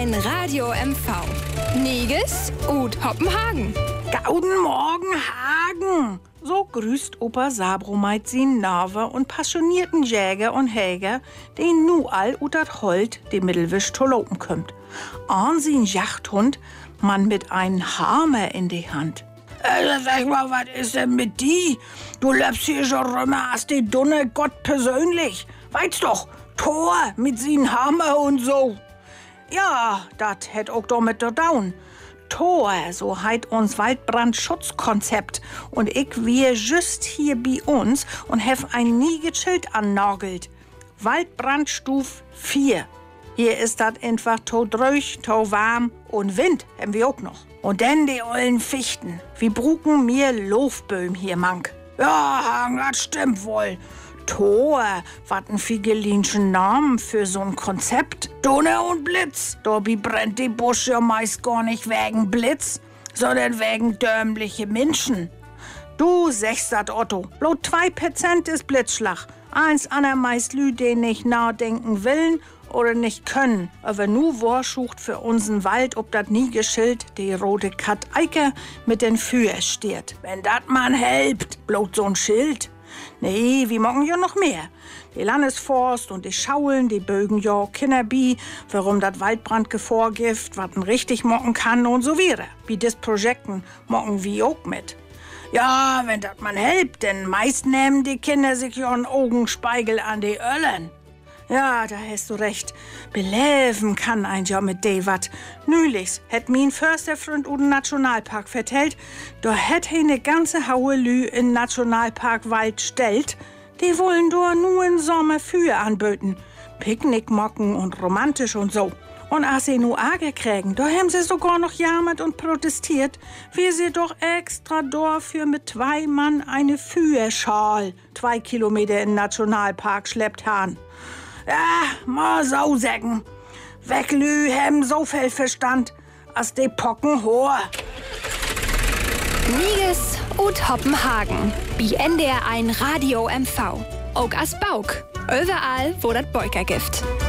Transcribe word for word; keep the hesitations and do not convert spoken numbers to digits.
ein Radio M V. Niges und Hoppenhagen. Gauden Morgen, Hagen! So grüßt Opa Sabromeit sin Narve und passionierten Jäger und Häger, den nu all utat Holt de Mittelwisch tolopen kümmt. An sin Jachthund, man mit einem Hammer in die Hand. Äh, sag mal, was ist denn mit die? Du lebst hier schon rümmer als die Dunne Gott persönlich. Weißt doch, Tor mit sin Hammer und so. Ja, dat hätt auch damit da down. Tor, so heit uns Waldbrandschutzkonzept. Und ich wir just hier bei uns und hef ein nie gechillt annagelt. Waldbrandstuf vier. Hier ist dat einfach to dröch, to warm und Wind haben wir auch noch. Und denn die ollen Fichten. Wir bruken mir Loofböhm hier, Mank. Ja, Hagen, das stimmt wohl. Tor, wat ein figelinschen Namen für so'n Konzept. Donner und Blitz. Dobby brennt die Busch ja meist gar nicht wegen Blitz, sondern wegen dämliche Menschen. Du sagst dat, Otto. Bloß zwei Prozent ist Blitzschlag. Eins aner meist Lü, die nicht nachdenken willen oder nicht können. Aber nu worschucht für unseren Wald, ob dat nie geschild die rote Kat Eiker mit den Führ steht. Wenn dat man helpt, bloß so'n Schild. Nee, wir mocken ja noch mehr. Die Landesforst und die Schaulen, die bögen ja Kinderbi, warum dat Waldbrandgevorgift, wat man richtig mocken kann und so wäre. Wie des Projekten mocken wir auch mit. Ja, wenn dat man helpt, denn meist nehmen die Kinder sich ja einen Augenspiegel an die Öllern. Ja, da hast du recht. Beleven kann ein ja mit de wat. Nülichs hätt min Försterfreund u den Nationalpark vertellt, da hätt he ne ganze Haue Lü in Nationalpark Wald stellt. Die wollen do nur in Sommer für anböten. Picknickmocken und romantisch und so. Und als sie nu Ärger kriegen, da haben sie sogar noch jammert und protestiert, wie sie doch extra dafür mit zwei Mann eine Führschal zwei Kilometer in den Nationalpark schleppt han. Ja, mal so sagen. Weglü hem so viel Verstand, als de Pocken hoher. Niges und Hoppenhagen. Bi N D R ein Radio M V. Auch as Bauk. Überall, wo dat Beuker gibt.